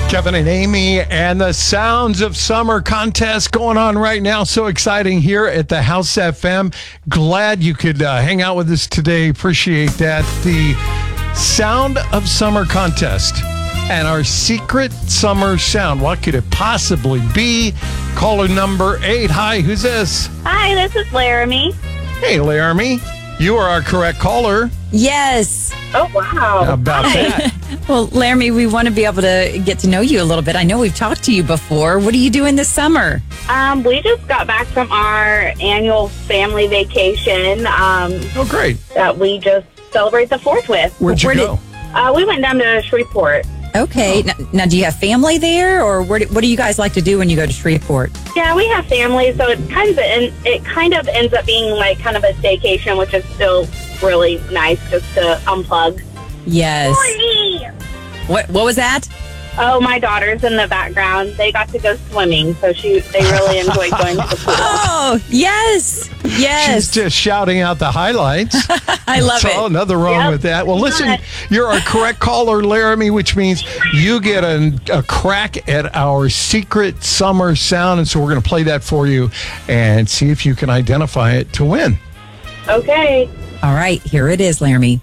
Kevin and Amy and the Sounds of Summer contest going on right now. So exciting here at the House FM. Glad you could hang out with us today. Appreciate that. The Sound of Summer contest and our secret summer sound. What could it possibly be? Caller number 8. Hi, who's this? Hi, this is Laramie. Hey, Laramie. You are our correct caller. Yes. Oh, wow. How about that? Well, Laramie, we want to be able to get to know you a little bit. I know we've talked to you before. What are you doing this summer? We just got back from our annual family vacation Oh, great. that we just celebrate the 4th with. Where'd you go? We went down to Shreveport. Okay. Now, do you have family there, or what do you guys like to do when you go to Shreveport? Yeah, we have family, so it kind of ends up being like kind of a staycation, which is still really nice just to unplug. Yes. What was that? Oh, my daughter's in the background. They got to go swimming, so they really enjoyed going to the pool. Oh, yes. Yes. She's just shouting out the highlights. I love So it. nothing wrong with that. Well, listen, you're our correct caller, Laramie, which means you get a crack at our secret summer sound. And so we're going to play that for you and see if you can identify it to win. Okay. All right. Here it is, Laramie.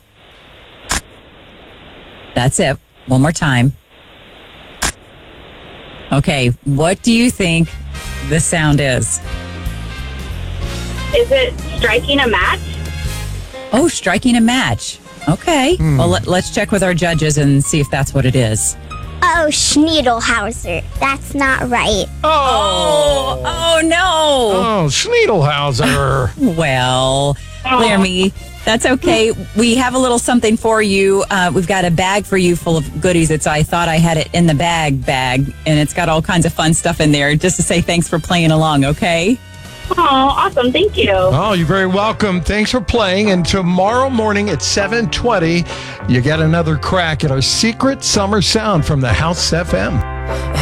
That's it. One more time. Okay. What do you think the sound is? Is it striking a match? Oh, striking a match. Okay. Well, let's check with our judges and see if that's what it is. Oh, Schniedelhauser. That's not right. Oh no. Oh, Schniedelhauser. Well, Laramie, that's okay. We have a little something for you. We've got a bag for you full of goodies. It's I thought I had it in the bag, and it's got all kinds of fun stuff in there just to say thanks for playing along, okay? Oh, awesome. Thank you. Oh, you're very welcome. Thanks for playing. And tomorrow morning at 7:20, you get another crack at our secret summer sound from the House FM.